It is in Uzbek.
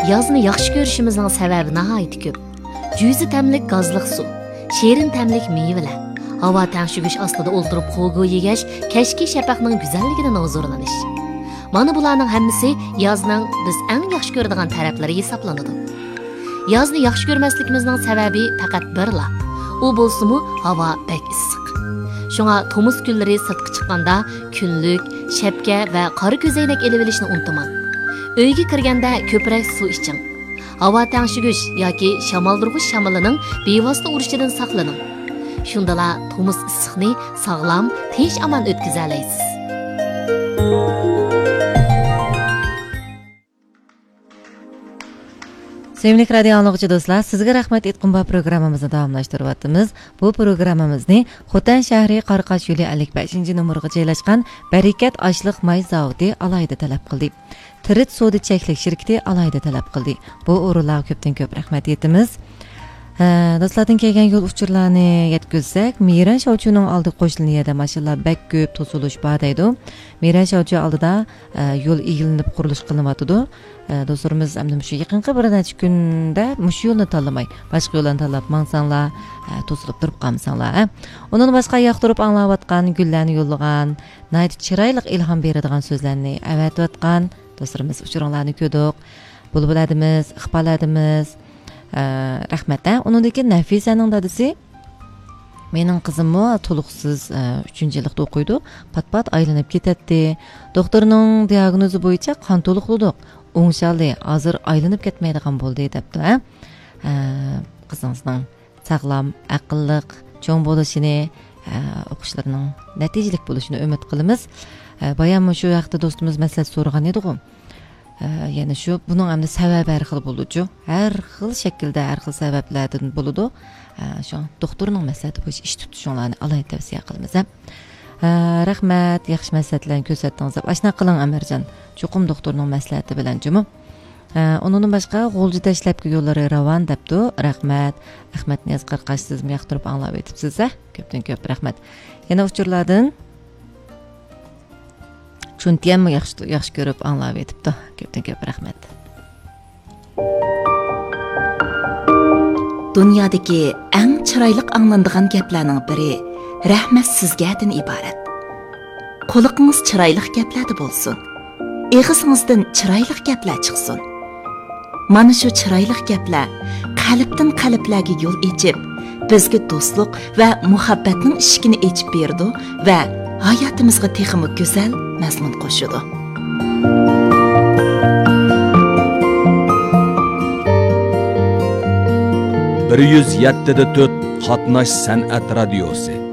yozni yaxshi ko'rishimizning sababi nihoyat ko'p. Juzi tamlik gazliq suv, sherin tamlik mevalar, havo tangshigish ostida o'ltirib qo'lgu yegash, kashki shafaqning go'zalligidan huzurlanish. Mana bularning hammasi yozning biz eng yaxshi ko'radigan taraflari hisoblanadi. Yozni yaxshi ko'rmasligimizning sababi faqat birla. U bo'lsa-mu havo bek issiq. Shunga tomuz kunlari sirtqa chiqqanda kunlik, shapka va qora ko'zoynak elib olishni unutmang. Uyga kirganda ko'proq suv iching. Havo tangshigich yoki shamoldurg'ish shamolining bevosita urishidan saqlaning. Shundala tomuz issiqni sog'lom, tinch aman o'tkaza olasiz. Sevimli radio anlıqçı dostlar, sizga rahmat etqinba programmamizni davomlashtiryapmiz. Bu programmamizni Xotan shahri Qarqash yo'li 55-numurga joylashgan Barakat ashliq may zavodi alayda talab qildi. Tirit sodi cheklik shirkati alayda talab qildi. Bu o'rinlarga ko'pdan ko'p rahmat etamiz. Do'stlardan kelgan yo'l uchurlarni yetkazsak, Miran Shovchining oldi qo'shilniyada mashinalar bak ko'p to'silish bor deydi. Miran Shovchi oldida yo'l egilinib qurilish qilinyapti. Do'stlarimiz hamda shu yaqinqi bir necha kunda mush yo'lni tanlamay, boshqa yo'lni tanlab mansanglar, to'silib turib qolmasanglar. Undan boshqa yoqtirib anglayotgan, gullarni yo'llagan, nayt chiroyli ilhom beradigan so'zlarni avatayotgan do'stlarimiz uchurlarni ko'rdik. Bulbuladimiz, iqboladimiz. Rahmat. Uningdagi Nafisaning dadasi mening qizimmi to'liqsiz 3-yillikda o'qiydi. Pat-pat aylanib ketadi. Doktorning diagnozi bo'yicha qon to'liqlidiq. O'ngshalli, hozir aylanib ketmaydigan bo'ldi debdi. Qizingizning sog'lom, aqlliq, cho'ng bo'lishini, o'qishlarining natijalik bo'lishini umid qilamiz. Bayam shu vaqtda do'stimiz maslahat so'ragan edi-ku. Yani şu bunun hem de sebebi her xil bulucu. Her xil şekilde her xil sebeplerden buludu. Şu an doktorunun meselesi bu iş tutuşunlarını alayı tavsiye qilamiz. Rahmat, yaxshi maslahatlarni ko'rsatdingiz. Ashna qiling Amirjon. Cho'qim doktorning maslahati bilan jumi. Undan boshqa g'o'lji tashlabki yo'llari ravon debdi. Rahmat. Ahmad Niyaz Qarqash sizmi yoqtirib anglab o'tibsiz. Ko'pdan ko'p rahmat. Yana uchurlardan Chuntiyam yaxshi ko'rib anglab etibdi. Ko'pdan ko'p rahmat. Dunyodagi eng chiroyli anglanadigan gaplarning biri rahmat sizgadan iborat. Quliqingiz chiroyli gaplarda bo'lsin. Eg'izingizdan chiroyli gaplar chiqsin. Mana shu chiroyli gaplar qalbdan qalblarga yo'l ochib, bizga do'stlik va muhabbatning eshigini ochib berdi va hayotimizga texmi go'zal mazmun qo'shadi. Bir 107.4 Qatnash san'at radiosi